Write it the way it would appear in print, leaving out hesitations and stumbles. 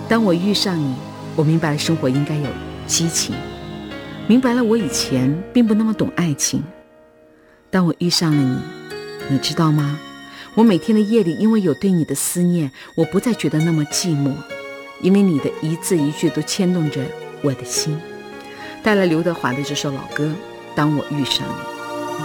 当我遇上你，我明白了生活应该有激情，明白了我以前并不那么懂爱情。当我遇上了你，你知道吗？我每天的夜里因为有对你的思念，我不再觉得那么寂寞，因为你的一字一句都牵动着我的心。带来刘德华的这首老歌《当我遇上你》。